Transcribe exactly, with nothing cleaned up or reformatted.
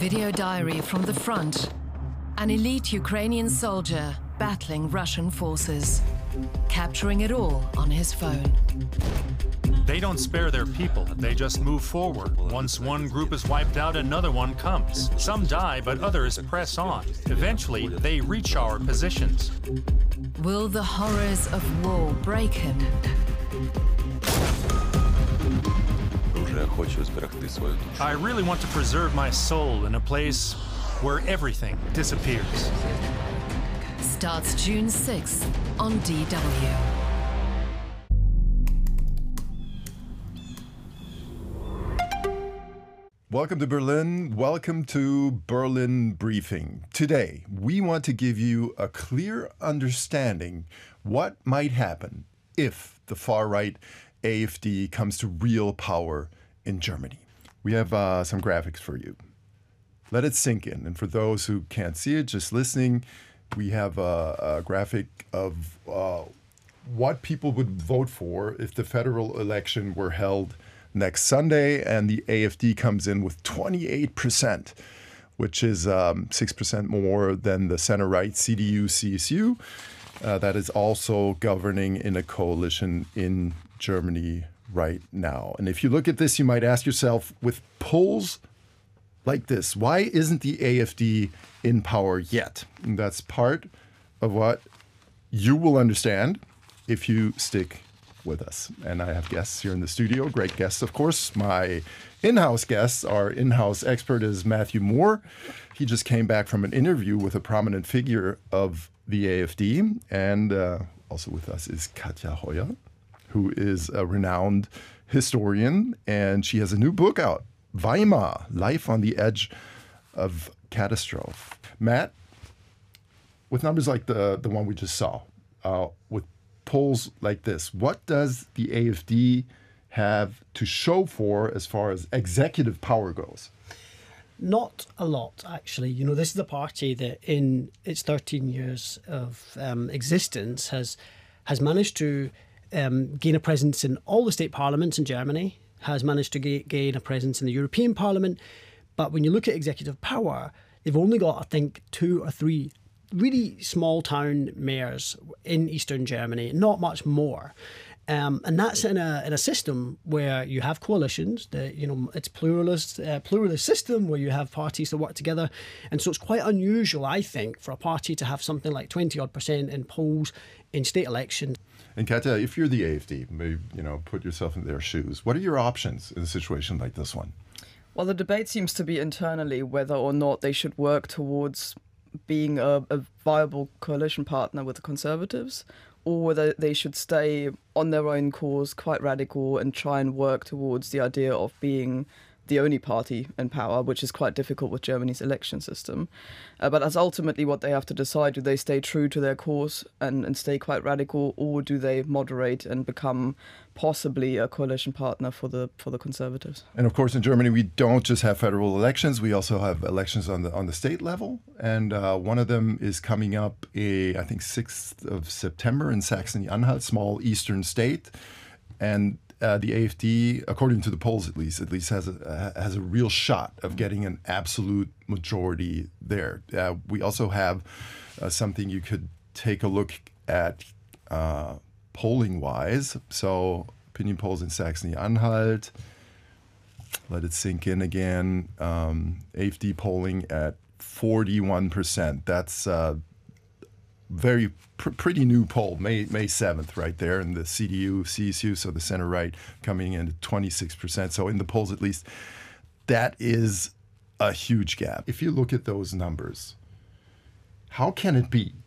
Video diary from the front. An elite Ukrainian soldier battling Russian forces, capturing it all on his phone. They don't spare their people. They just move forward. Once one group is wiped out, another one comes. Some die, but others press on. Eventually, they reach our positions. Will the horrors of war break him? I really want to preserve my soul in a place where everything disappears. Starts June sixth on D W. Welcome to Berlin. Welcome to Berlin Briefing. Today, we want to give you a clear understanding what might happen if the far-right A F D comes to real power in Germany. We have uh, some graphics for you. Let it sink in. And for those who can't see it, just listening, we have a, a graphic of uh, what people would vote for if the federal election were held next Sunday, and the A F D comes in with twenty-eight percent, which is um, six percent more than the center-right C D U C S U. Uh, that is also governing in a coalition in Germany right now. And if you look at this, you might ask yourself, with polls like this, why isn't the A F D in power yet? And that's part of what you will understand if you stick with us. And I have guests here in the studio, great guests, of course. My in-house guests, our in-house expert is Matthew Moore. He just came back from an interview with a prominent figure of the A F D. And uh, also with us is Katja Hoyer, who is a renowned historian, and she has a new book out, Weimar, Life on the Edge of Catastrophe. Matt, with numbers like the, the one we just saw, uh, with polls like this, what does the A F D have to show for as far as executive power goes? Not a lot, actually. You know, this is a party that in its thirteen years of um, existence has has managed to um, gain a presence in all the state parliaments in Germany, has managed to ga- gain a presence in the European Parliament. But when you look at executive power, they've only got, I think, two or three really small town mayors in Eastern Germany, not much more. Um, and that's in a in a system where you have coalitions, that, you know, it's pluralist, uh, pluralist system where you have parties that work together. And so it's quite unusual, I think, for a party to have something like twenty odd percent in polls in state elections. And Katja, if you're the A F D, maybe, you know, put yourself in their shoes. What are your options in a situation like this one? Well, the debate seems to be internally whether or not they should work towards being a, a viable coalition partner with the Conservatives, or whether they should stay on their own course, quite radical, and try and work towards the idea of being the only party in power, which is quite difficult with Germany's election system. Uh, but that's ultimately what they have to decide. Do they stay true to their course and, and stay quite radical, or do they moderate and become possibly a coalition partner for the for the Conservatives? And of course, in Germany, we don't just have federal elections. We also have elections on the on the state level. And uh, one of them is coming up, a, I think, sixth of September in Saxony-Anhalt, small eastern state. And Uh, the A F D, according to the polls at least, at least has a uh, has a real shot of getting an absolute majority there. Uh, we also have uh, something you could take a look at uh, polling-wise. So opinion polls in Saxony-Anhalt. Let it sink in again. Um, A F D polling at forty-one percent. That's uh, very pr- pretty new poll, May May seventh, right there, and the C D U, C S U, so the center right, coming in at twenty-six percent. So in the polls, at least, that is a huge gap. If you look at those numbers, how can it be